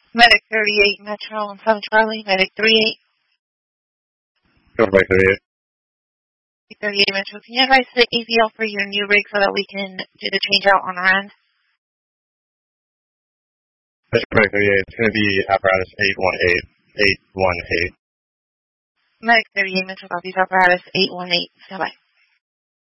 Medic 38 Metro and 7 Charlie, Medic 38. Go by 38. 38 Metro. Can you advise the AVL for your new rig so that we can do the change out on our end? That's correct, 38. It's going to be apparatus 818. Medic 38 Metro copies apparatus 818. Stand by.